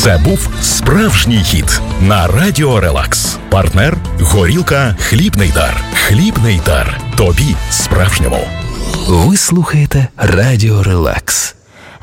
Це був справжній хіт на Радіо Релакс. Партнер – горілка «Хлібний дар». «Хлібний дар». Тобі справжньому. Ви слухаєте Радіо Релакс.